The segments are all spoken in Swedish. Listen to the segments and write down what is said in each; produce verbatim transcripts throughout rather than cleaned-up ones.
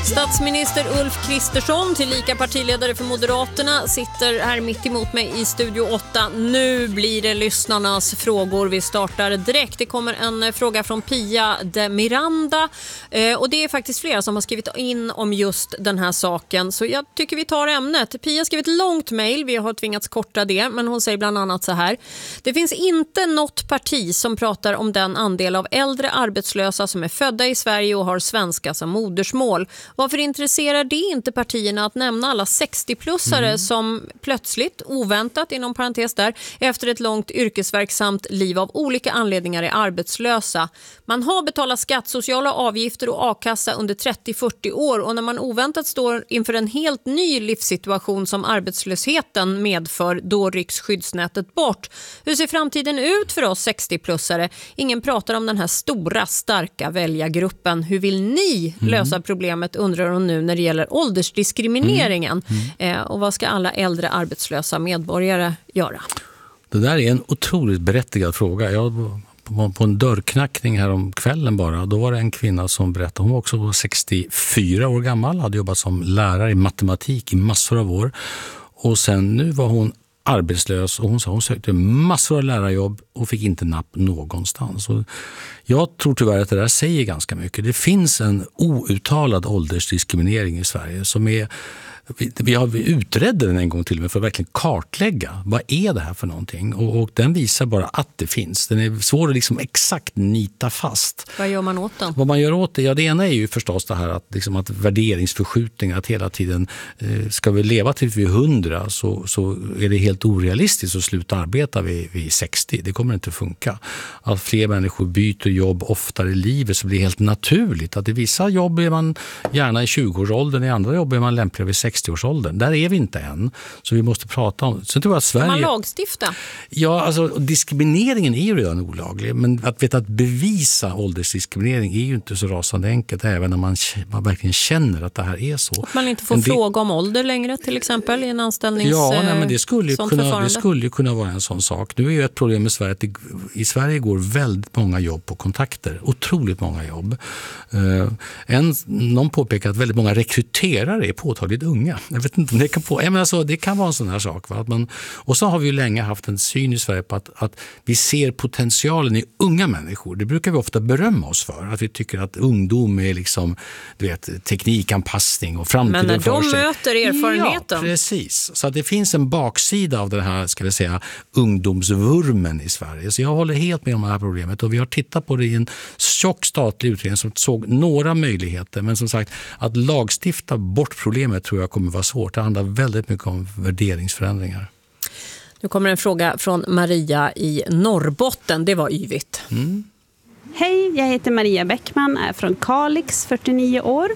Statsminister Ulf Kristersson, tillika partiledare för Moderaterna, sitter här mitt emot mig i Studio åtta. Nu blir det lyssnarnas frågor. Vi startar direkt. Det kommer en fråga från Pia de Miranda. Eh, och det är faktiskt flera som har skrivit in om just den här saken. Så jag tycker vi tar ämnet. Pia har skrivit ett långt mejl. Vi har tvingats korta det. Men hon säger bland annat så här. Det finns inte något parti som pratar om den andel av äldre arbetslösa som är födda i Sverige och har svenska som modersmål. Varför intresserar det inte partierna att nämna alla sextio-plussare mm. som plötsligt, oväntat inom parentes där, efter ett långt yrkesverksamt liv av olika anledningar är arbetslösa? Man har betalat skatt, sociala avgifter och a-kassa under trettio till fyrtio år, och när man oväntat står inför en helt ny livssituation som arbetslösheten medför, då rycks skyddsnätet bort. Hur ser framtiden ut för oss sextio-plussare? Ingen pratar om den här stora, starka väljargruppen. Hur vill ni mm. lösa problemet, undrar hon nu, när det gäller åldersdiskrimineringen? Mm. Mm. Eh, och vad ska alla äldre arbetslösa medborgare göra? Det där är en otroligt berättigad fråga. Jag var på en dörrknackning här om kvällen bara. Då var det en kvinna som berättade. Hon var också sextiofyra år gammal. Hade jobbat som lärare i matematik i massor av år. Och sen nu var hon arbetslös, och hon sa hon sökte massor av lärarjobb och fick inte napp någonstans. Och jag tror tyvärr att det där säger ganska mycket. Det finns en outtalad åldersdiskriminering i Sverige som är, vi, vi har vi utredde den en gång till och med för att verkligen kartlägga vad är det här för någonting, och, och den visar bara att det finns. Den är svår att liksom exakt nita fast. Vad gör man åt den? Vad man gör åt det? Ja, det ena är ju förstås det här att, liksom, att värderingsförskjutningar, att hela tiden eh, ska vi leva till vi är hundra, så, så är det helt orealistiskt att sluta arbeta vid, vid sextio. Det kommer inte att funka. Att fler människor byter jobb oftare i livet, så blir det helt naturligt att i vissa jobb är man gärna i tjugo-årsåldern, i andra jobb är man lämpligare vid sextio-årsåldern. Där är vi inte än. Så vi måste prata om. Sen tror jag att Sverige... Kan man lagstifta? Ja, alltså diskrimineringen är ju redan olaglig. Men att veta att bevisa åldersdiskriminering är ju inte så rasande enkelt, även när man, man verkligen känner att det här är så. Att man inte får det... fråga om ålder längre till exempel i en anställnings... Ja, nej, men det skulle, ju kunna, det skulle ju kunna vara en sån sak. Nu är ju ett problem i Sverige att det, i Sverige går väldigt många jobb på kontakter. Otroligt många jobb. Uh, en, någon påpekar att väldigt många rekryterare är påtagligt unga. Jag vet inte om det kan på. Jag menar så, det kan vara en sån här sak. Va? Att man, och så har vi ju länge haft en syn i Sverige på att, att vi ser potentialen i unga människor. Det brukar vi ofta berömma oss för. Att vi tycker att ungdom är liksom, du vet, teknikanpassning och framtiden. Men när de möter erfarenheten. Ja, precis. Så att det finns en baksida av den här, ska vi säga, ungdomsvurmen i Sverige. Så jag håller helt med om det här problemet, och vi har tittat på det i en tjock statlig utredning som såg några möjligheter. Men som sagt, att lagstifta bort problemet tror jag kommer vara svårt. Det handlar väldigt mycket om värderingsförändringar. Nu kommer en fråga från Maria i Norrbotten. Det var yvigt. Mm. Hej, jag heter Maria Bäckman, är från Kalix, fyrtionio år.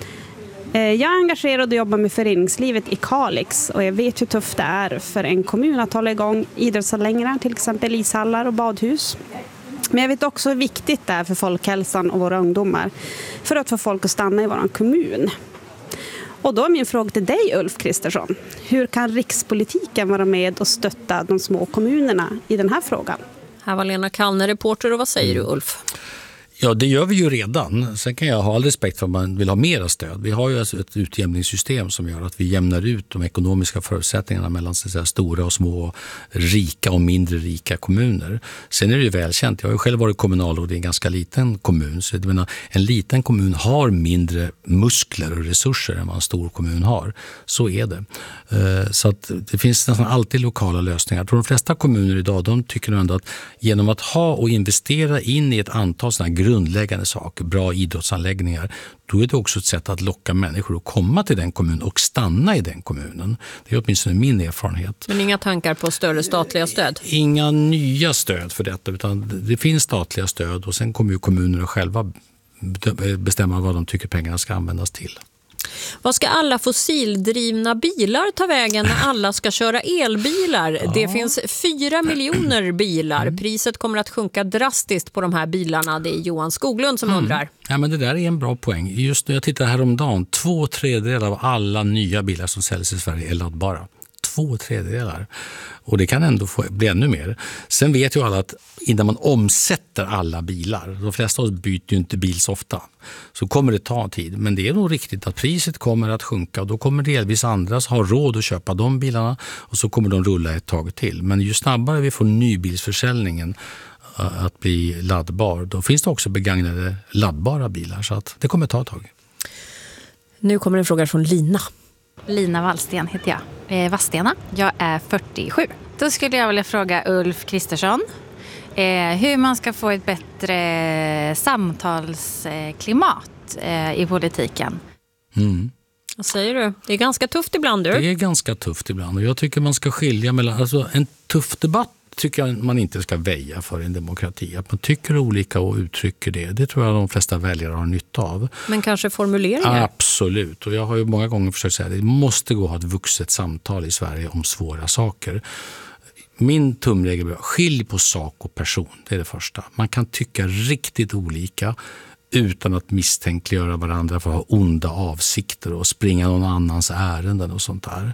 Jag är engagerad och jobbar med föreningslivet i Kalix, och jag vet hur tufft det är för en kommun att hålla igång idrottsanläggningar, till exempel ishallar och badhus. Men jag vet också hur viktigt det är för folkhälsan och våra ungdomar för att få folk att stanna i vår kommun. Och då är min fråga till dig, Ulf Kristersson. Hur kan rikspolitiken vara med och stötta de små kommunerna i den här frågan? Här var Lena Kallner, reporter, och vad säger du, Ulf? Ja, det gör vi ju redan. Sen kan jag ha all respekt för att man vill ha mera stöd. Vi har ju alltså ett utjämningssystem som gör att vi jämnar ut de ekonomiska förutsättningarna mellan så att säga, stora och små, rika och mindre rika kommuner. Sen är det ju välkänt. Jag har ju själv varit kommunalråd i en ganska liten kommun. Så jag menar, en liten kommun har mindre muskler och resurser än vad en stor kommun har. Så är det. Så att det finns nästan alltid lokala lösningar. Jag tror de flesta kommuner idag, de tycker ändå att genom att ha och investera in i ett antal sådana grundläggande saker, bra idrottsanläggningar, då är det också ett sätt att locka människor att komma till den kommunen och stanna i den kommunen. Det är åtminstone min erfarenhet. Men inga tankar på större statliga stöd? Inga nya stöd för detta, utan det finns statliga stöd, och sen kommer ju kommunerna själva bestämma vad de tycker pengarna ska användas till. Vad ska alla fossildrivna bilar ta vägen när alla ska köra elbilar? Ja. Det finns fyra miljoner bilar. Priset kommer att sjunka drastiskt på de här bilarna. Det är Johan Skoglund som mm. undrar. Ja, men det där är en bra poäng. Just när jag tittar häromdagen, två tredjedelar av alla nya bilar som säljs i Sverige är laddbara. två tredjedelar. Och det kan ändå få, bli ännu mer. Sen vet ju alla att innan man omsätter alla bilar, de flesta av oss byter ju inte bil så ofta, så kommer det ta tid. Men det är nog riktigt att priset kommer att sjunka och då kommer delvis andra ha råd att köpa de bilarna och så kommer de rulla ett tag till. Men ju snabbare vi får nybilsförsäljningen att bli laddbar, då finns det också begagnade laddbara bilar, så att det kommer ta ett tag. Nu kommer en fråga från Lina. Lina Wallsten heter jag. Eh, Vadstena. Jag är fyrtiosju. Då skulle jag vilja fråga Ulf Kristersson eh, hur man ska få ett bättre samtalsklimat eh, i politiken. Mm. Vad säger du? Det är ganska tufft ibland, du. Det är ganska tufft ibland och jag tycker man ska skilja mellan, alltså en tuff debatt tycker jag man inte ska väja för en demokrati. Att man tycker olika och uttrycker det, det tror jag de flesta väljare har nytta av. Men kanske formuleringar? Absolut, och jag har ju många gånger försökt säga att det måste gå att ha ett vuxet samtal i Sverige om svåra saker. Min tumregel är skilj på sak och person, det är det första. Man kan tycka riktigt olika utan att misstänkliggöra varandra för att ha onda avsikter och springa någon annans ärenden och sånt där.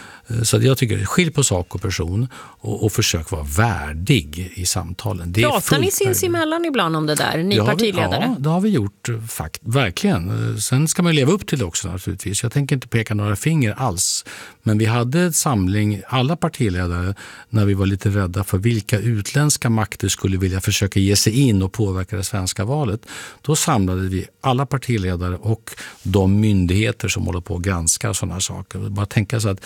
Så jag tycker, skilj på sak och person och, och försök vara värdig i samtalen. Det Pratar ni sinsemellan ibland om det där, ni det partiledare? Vi, ja, det har vi gjort, fakt, verkligen. Sen ska man leva upp till det också naturligtvis. Jag tänker inte peka några finger alls. Men vi hade en samling, alla partiledare, när vi var lite rädda för vilka utländska makter skulle vilja försöka ge sig in och påverka det svenska valet. Då samlade vi alla partiledare och de myndigheter som håller på att granska sådana saker. Bara tänka så att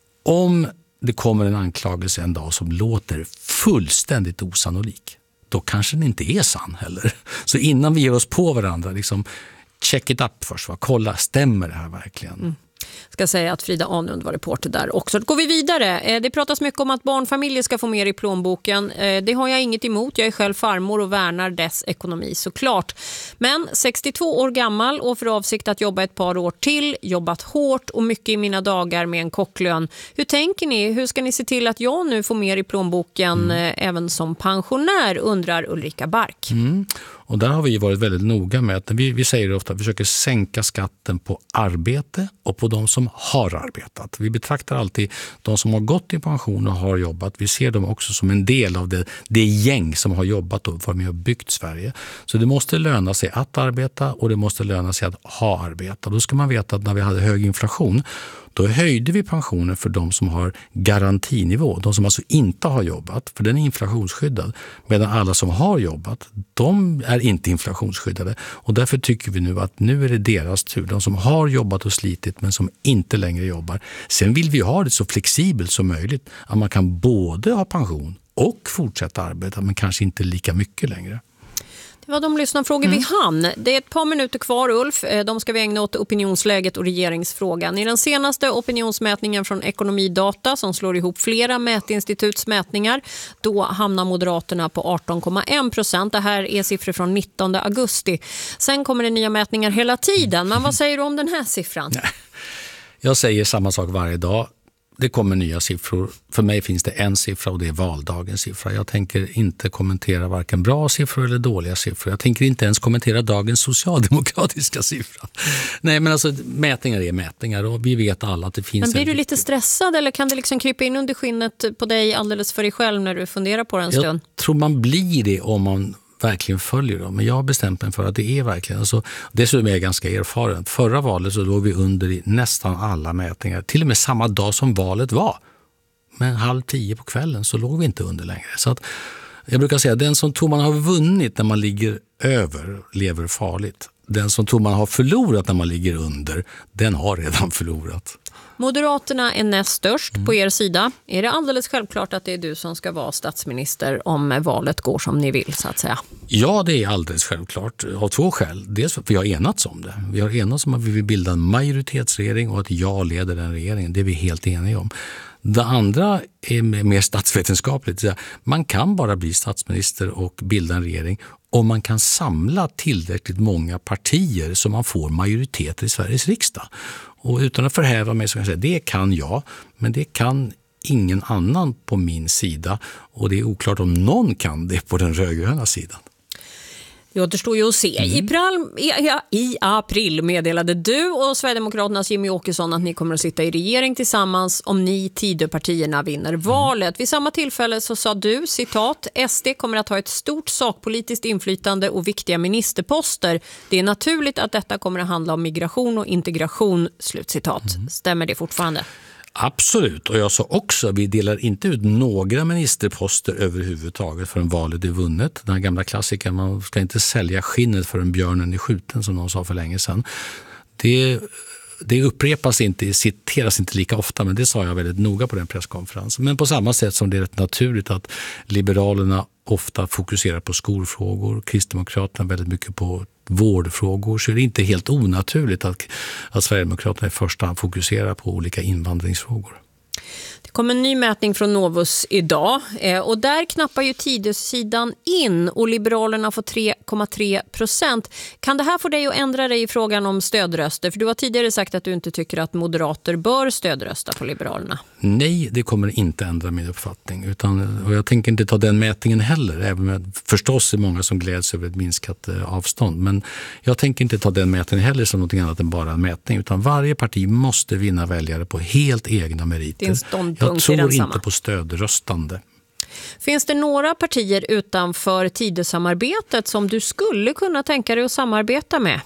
om det kommer en anklagelse en dag som låter fullständigt osannolik, då kanske den inte är sann heller. Så innan vi ger oss på varandra, liksom, check it up först. Va? Kolla, stämmer det här verkligen? Mm. Ska säga att Frida Anund var reporter där också. Då går vi vidare. Det pratas mycket om att barnfamiljer ska få mer i plånboken. Det har jag inget emot. Jag är själv farmor och värnar dess ekonomi såklart. Men sextiotvå år gammal och för avsikt att jobba ett par år till. Jobbat hårt och mycket i mina dagar med en kocklön. Hur tänker ni? Hur ska ni se till att jag nu får mer i plånboken mm. även som pensionär, undrar Ulrika Bark. Mm. Och där har vi varit väldigt noga med att vi, vi säger ofta att vi försöker sänka skatten på arbete och på de som har arbetat. Vi betraktar alltid de som har gått i pension och har jobbat. Vi ser dem också som en del av det, det gäng som har jobbat och varit med och byggt Sverige. Så det måste löna sig att arbeta och det måste löna sig att ha arbetat. Då ska man veta att när vi hade hög inflation, då höjde vi pensionen för de som har garantinivå. De som alltså inte har jobbat, för den är inflationsskyddad. Medan alla som har jobbat, de är inte inflationsskyddade. Och därför tycker vi nu att nu är det deras tur. De som har jobbat och slitit men som inte längre jobbar. Sen vill vi ha det så flexibelt som möjligt. Att man kan både ha pension och fortsätta arbeta, men kanske inte lika mycket längre. Det var de lyssnarfrågor mm. vi hann. Det är ett par minuter kvar, Ulf. De ska vi ägna åt opinionsläget och regeringsfrågan. I den senaste opinionsmätningen från Ekonomidata, som slår ihop flera mätinstituts mätningar, då hamnar Moderaterna på arton komma en procent. Det här är siffror från nittonde augusti. Sen kommer det nya mätningar hela tiden. Men vad säger du om den här siffran? Jag säger samma sak varje dag. Det kommer nya siffror. För mig finns det en siffra och det är valdagens siffra. Jag tänker inte kommentera varken bra siffror eller dåliga siffror. Jag tänker inte ens kommentera dagens socialdemokratiska siffra. Nej, men alltså mätningar är mätningar och vi vet alla att det finns... Men blir du en... lite stressad eller kan det liksom krypa in under skinnet på dig alldeles för dig själv när du funderar på det en stund? Jag tror man blir det om man verkligen följer dem. Men jag har bestämt mig för att det är verkligen. Alltså, dessutom är jag ganska erfaren. Förra valet så låg vi under i nästan alla mätningar. Till och med samma dag som valet var. Men halv tio på kvällen så låg vi inte under längre. Så att, jag brukar säga att den som tror man har vunnit när man ligger över lever farligt. Den som tror man har förlorat när man ligger under, den har redan förlorat. Moderaterna är näst störst mm. på er sida. Är det alldeles självklart att det är du som ska vara statsminister om valet går som ni vill, så att säga? Ja, det är alldeles självklart. Av två skäl. Dels för att vi har enats om det. Vi har enats om att vi vill bilda en majoritetsregering och att jag leder den regeringen. Det är vi helt eniga om. Det andra är mer statsvetenskapligt. Man kan bara bli statsminister och bilda en regering om man kan samla tillräckligt många partier så man får majoritet i Sveriges riksdag. Och utan att förhäva mig så kan jag säga det kan jag, men det kan ingen annan på min sida. Och det är oklart om någon kan det på den rödgröna sidan. Det återstår ju att se. Mm. I, pral, i, I april meddelade du och Sverigedemokraternas Jimmy Åkesson att ni kommer att sitta i regering tillsammans om ni Tidöpartierna vinner valet. Mm. Vid samma tillfälle så sa du, citat, S D kommer att ha ett stort sakpolitiskt inflytande och viktiga ministerposter. Det är naturligt att detta kommer att handla om migration och integration, slutcitat. Mm. Stämmer det fortfarande? Absolut, och jag sa också att vi delar inte ut några ministerposter överhuvudtaget förrän valet är vunnet. Den här gamla klassikern, man ska inte sälja skinnet förrän björnen är skjuten, som någon sa för länge sedan. Det, det upprepas inte, citeras inte lika ofta, men det sa jag väldigt noga på den presskonferensen. Men på samma sätt som det är rätt naturligt att Liberalerna ofta fokuserar på skolfrågor, Kristdemokraterna väldigt mycket på vårdfrågor, så är det inte helt onaturligt att, att Sverigedemokraterna i första hand fokuserar på olika invandringsfrågor. Det kom en ny mätning från Novus idag och där knappar ju Tidösidan in och Liberalerna får tre komma tre procent. Kan det här få dig att ändra dig i frågan om stödröster? För du har tidigare sagt att du inte tycker att moderater bör stödrösta på Liberalerna. Nej, det kommer inte ändra min uppfattning. Utan, och jag tänker inte ta den mätningen heller, även om jag förstås är många som gläds över ett minskat eh, avstånd. Men jag tänker inte ta den mätningen heller som något annat än bara en mätning. Utan varje parti måste vinna väljare på helt egna meriter. Jag tror inte på stödröstande. Finns det några partier utanför Tidösamarbetet som du skulle kunna tänka dig att samarbeta med?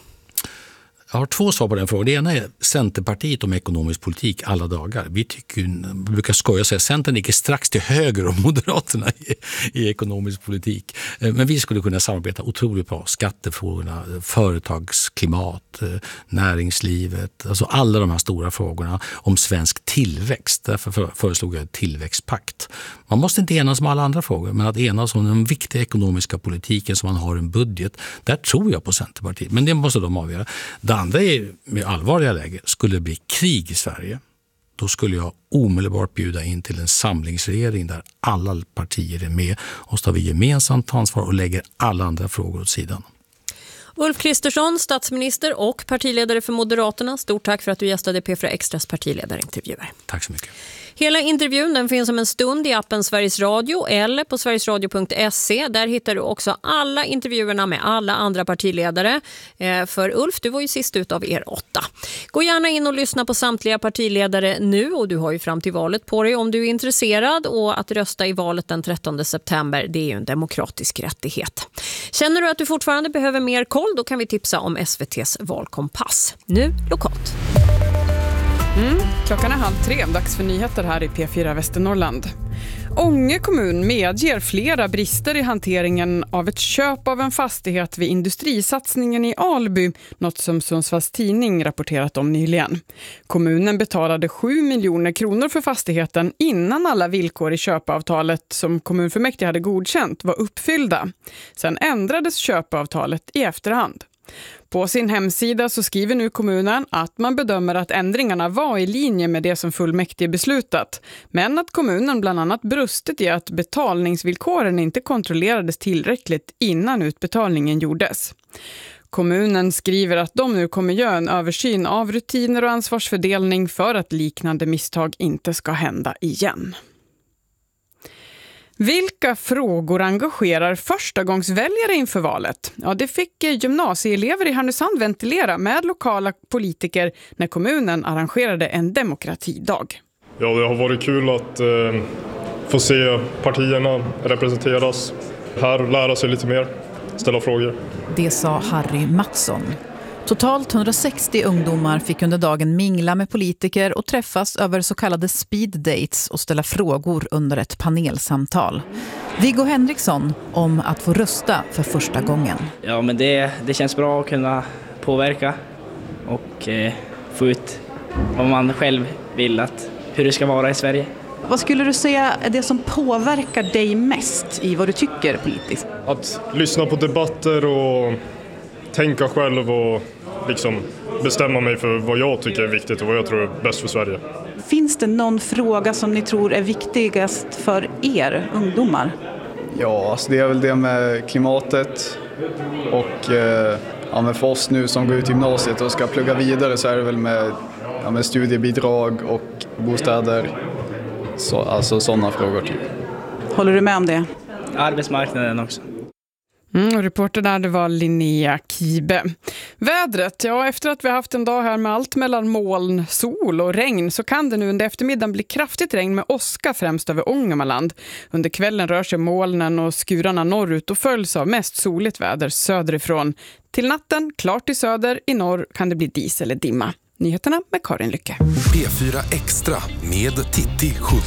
Jag har två svar på den frågan. Det ena är Centerpartiet om ekonomisk politik alla dagar. Vi tycker, vi brukar skoja och säga att Centern ligger strax till höger om Moderaterna i, i ekonomisk politik. Men vi skulle kunna samarbeta otroligt bra. Skattefrågorna, företagsklimat, näringslivet. Alltså alla de här stora frågorna om svensk tillväxt. Därför föreslog jag en tillväxtpakt. Man måste inte enas om alla andra frågor, men att enas om den viktiga ekonomiska politiken som man har en budget. Där tror jag på Centerpartiet. Men det måste de avgöra. Det andra är, med allvarliga läge, skulle det bli krig i Sverige, då skulle jag omedelbart bjuda in till en samlingsregering där alla partier är med och så tar vi gemensamt ansvar och lägger alla andra frågor åt sidan. Ulf Kristersson, statsminister och partiledare för Moderaterna. Stort tack för att du gästade P fyra Extras partiledarintervjuer. Tack så mycket. Hela intervjun den finns om en stund i appen Sveriges Radio eller på sverigesradio punkt se. Där hittar du också alla intervjuerna med alla andra partiledare. För Ulf, du var ju sist ut av er åtta. Gå gärna in och lyssna på samtliga partiledare nu och du har ju fram till valet på dig om du är intresserad. Och att rösta i valet den trettonde september, det är ju en demokratisk rättighet. Känner du att du fortfarande behöver mer koll, då kan vi tipsa om S V T:s valkompass. Nu lokalt. Mm, klockan är halv tre, dags för nyheter här i P fyra Västernorrland. Ånge kommun medger flera brister i hanteringen av ett köp av en fastighet vid industrisatsningen i Alby, något som Sundsvalls tidning rapporterat om nyligen. Kommunen betalade sju miljoner kronor för fastigheten innan alla villkor i köpavtalet som kommunfullmäktige hade godkänt var uppfyllda. Sen ändrades köpavtalet i efterhand. På sin hemsida så skriver nu kommunen att man bedömer att ändringarna var i linje med det som fullmäktige beslutat, men att kommunen bland annat brustit i att betalningsvillkoren inte kontrollerades tillräckligt innan utbetalningen gjordes. Kommunen skriver att de nu kommer göra en översyn av rutiner och ansvarsfördelning för att liknande misstag inte ska hända igen. Vilka frågor engagerar förstagångsväljare inför valet? Ja, det fick gymnasieelever i Härnösand ventilera med lokala politiker när kommunen arrangerade en demokratidag. Ja, det har varit kul att eh, få se partierna representeras här, lära sig lite mer, ställa frågor. Det sa Harry Mattsson. Totalt hundrasextio ungdomar fick under dagen mingla med politiker och träffas över så kallade speed dates och ställa frågor under ett panelsamtal. Viggo Henriksson om att få rösta för första gången. Ja, men det, det känns bra att kunna påverka och eh, få ut vad man själv vill, att, hur det ska vara i Sverige. Vad skulle du säga är det som påverkar dig mest i vad du tycker politiskt? Att lyssna på debatter och tänka själv och liksom bestämma mig för vad jag tycker är viktigt och vad jag tror är bäst för Sverige. Finns det någon fråga som ni tror är viktigast för er ungdomar? Ja, alltså det är väl det med klimatet och eh, ja, men för oss nu som går ut gymnasiet och ska plugga vidare så är det väl med, ja, med studiebidrag och bostäder, så, alltså sådana frågor. Typ. Håller du med om det? Arbetsmarknaden också. Mm, och reporter där, det var Linnea Kibe. Vädret, ja efter att vi har haft en dag här med allt mellan moln, sol och regn så kan det nu under eftermiddagen bli kraftigt regn med åska främst över Ångermanland. Under kvällen rör sig molnen och skurarna norrut och följs av mest soligt väder söderifrån. Till natten, klart i söder, i norr kan det bli dis eller dimma. Nyheterna med Karin Lycke. P fyra Extra med Titti Schultz.